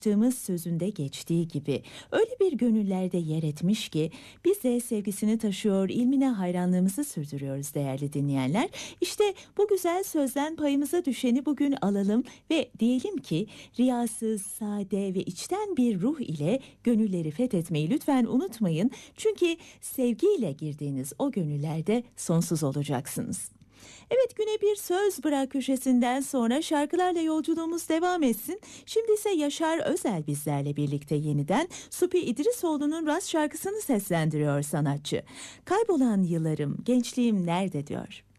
yaptığımız sözünde geçtiği gibi öyle bir gönüllerde yer etmiş ki biz de sevgisini taşıyor, ilmine hayranlığımızı sürdürüyoruz değerli dinleyenler. İşte bu güzel sözden payımıza düşeni bugün alalım ve diyelim ki riyasız, sade ve içten bir ruh ile gönülleri fethetmeyi lütfen unutmayın. Çünkü sevgiyle girdiğiniz o gönüllerde sonsuz olacaksınız. Evet, güne bir söz bırak köşesinden sonra şarkılarla yolculuğumuz devam etsin. Şimdi ise Yaşar Özel bizlerle birlikte yeniden Supi İdrisoğlu'nun Rast şarkısını seslendiriyor sanatçı. Kaybolan yıllarım, gençliğim nerede diyor.